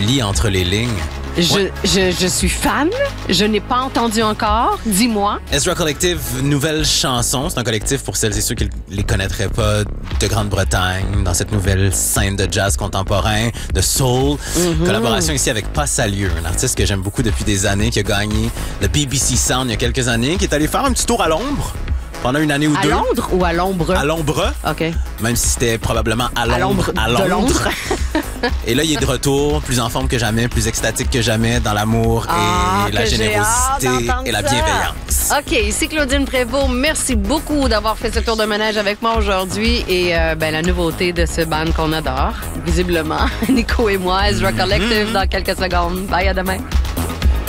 lis entre les lignes. Je suis fan. Je n'ai pas entendu encore. Dis-moi. Ezra Collective, nouvelle chanson. C'est un collectif, pour celles et ceux qui ne les connaîtraient pas, de Grande-Bretagne, dans cette nouvelle scène de jazz contemporain, de soul. Collaboration ici avec Pas Salieu, un artiste que j'aime beaucoup depuis des années, qui a gagné le BBC Sound il y a quelques années, qui est allé faire un petit tour à Londres pendant une année ou deux. À Londres ou à l'ombre? À l'ombre. OK. Même si c'était probablement à Londres. À Londres. Et là, il est de retour, plus en forme que jamais, plus extatique que jamais, dans l'amour et la générosité et la bienveillance. OK, ici Claudine Prévost. Merci beaucoup d'avoir fait ce tour de manège avec moi aujourd'hui. Et la nouveauté de ce band qu'on adore, visiblement, Nico et moi, Ezra Collective, dans quelques secondes. Bye, à demain.